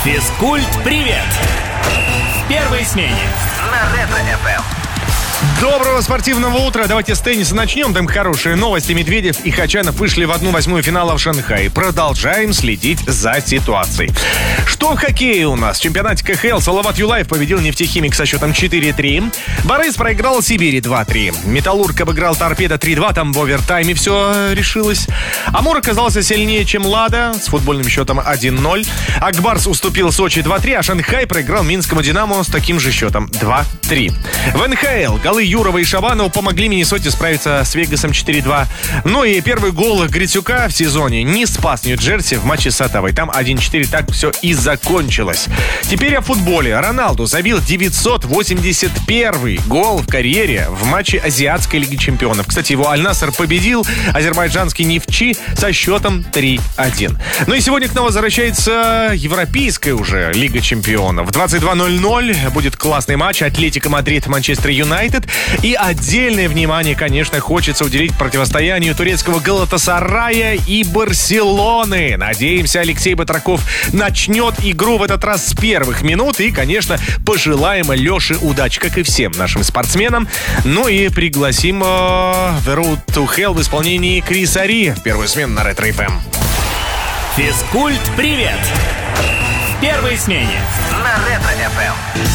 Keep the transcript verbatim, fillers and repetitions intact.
Физкульт-привет! В первой смене на Ретро-эф эм. Доброго спортивного утра. Давайте с тенниса начнем. Там хорошие новости. Медведев и Хачанов вышли в одну восьмую финала в Шанхае. Продолжаем следить за ситуацией. Что в хоккее у нас? В чемпионате ка ха эл Салават Юлаев победил «Нефтехимик» со счетом четыре три. Борис проиграл Сибири два три. Металлург обыграл Торпедо три два. Там в овертайме все решилось. Амур оказался сильнее, чем Лада с футбольным счетом один ноль. Акбарс уступил Сочи два три, а Шанхай проиграл Минскому Динамо с таким же счетом два три. В эн ха эл голы Юрова и Шабанова помогли Миннесоте справиться с Вегасом четыре два. Ну и первый гол Грицюка в сезоне не спас Нью-Джерси в матче с Оттавой. Там один четыре, так все и закончилось. Теперь о футболе. Роналду забил девятьсот восемьдесят первый гол в карьере в матче Азиатской лиги чемпионов. Кстати, его Аль-Наср победил азербайджанский Нефтчи со счетом три один. Ну и сегодня к нам возвращается европейская уже Лига чемпионов. В двадцать два ноль ноль будет классный матч Атлетико Мадрид, Манчестер Юнайтед. И отдельное внимание, конечно, хочется уделить противостоянию турецкого Галатасарая и Барселоны. Надеемся, Алексей Батраков начнет игру в этот раз с первых минут. И, конечно, пожелаем Леше удачи, как и всем нашим спортсменам. Ну и пригласим э, The Road to Hell в исполнении Криса Ри. Первую смену на Ретро-эф эм. Физкульт-привет! В первой смене на Ретро-эф эм.